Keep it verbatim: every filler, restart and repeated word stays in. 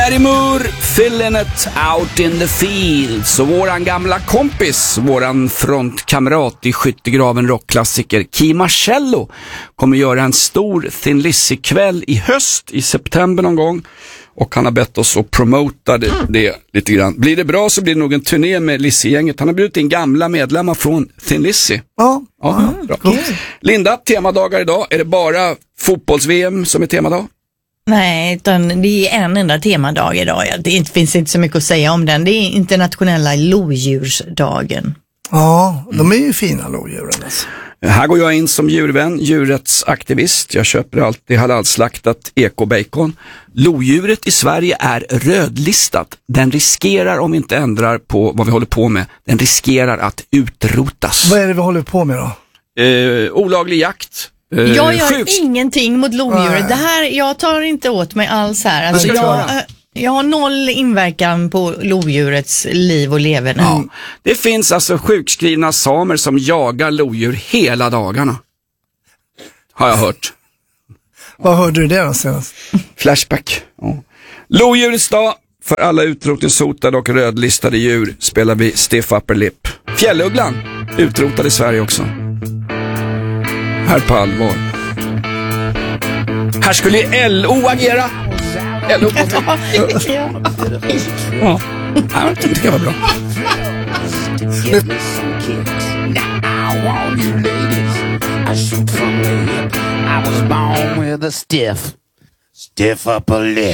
Eddie Moore, Feeling It Out in the Fields. Och våran gamla kompis, våran frontkamrat i skyttegraven rockklassiker Key Marcello kommer göra en stor Thin Lizzy-kväll i höst, i september någon gång. Och han har bett oss att promota det, det lite grann. Blir det bra så blir det nog en turné med Lizzy-gänget. Han har bjudit in gamla medlemmar från Thin Lizzy. Ja, ja mm, bra. Cool. Linda, temadagar idag. Är det bara fotbolls-V M som är temadag? Nej, utan det är en enda temadag idag. Det finns inte så mycket att säga om den. Det är internationella lodjursdagen. Ja, de är ju fina lodjuren alltså. Här går jag in som djurvän, djurrättsaktivist. Jag köper alltid halalslaktat ekobacon. Lodjuret i Sverige är rödlistat. Den riskerar, om vi inte ändrar på vad vi håller på med, den riskerar att utrotas. Vad är det vi håller på med då? Eh, olaglig jakt. Eh, jag gör sjuks- ingenting mot lodjuret. Det här, jag tar inte åt mig alls här. Alltså, jag, jag har noll inverkan på lodjurets liv och leverne. Ja. Det finns alltså sjukskrivna samer som jagar lodjur hela dagarna. Har jag hört. Vad hörde du det då senast? Flashback. Ja. Lodjurets dag. För alla utrotningshotade och rödlistade djur spelar vi Stiff Upper Lip. Fjällugglan, utrotad i Sverige också. Här på allvar. Här skulle ju L O agera. L O på Ja. ja. Ja, det tycker jag var bra. I was born with a stiff, stiff upper lip.